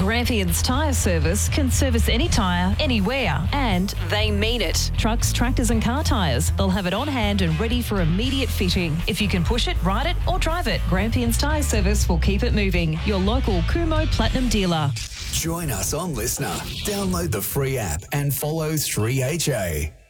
Grampians Tyre Service can service any tyre, anywhere, and they mean it. Trucks, tractors and car tyres. They'll have it on hand and ready for immediate fitting. If you can push it, ride it or drive it, Grampians Tyre Service will keep it moving. Your local Kumo Platinum dealer. Join us on Listener. Download the free app and follow 3HA.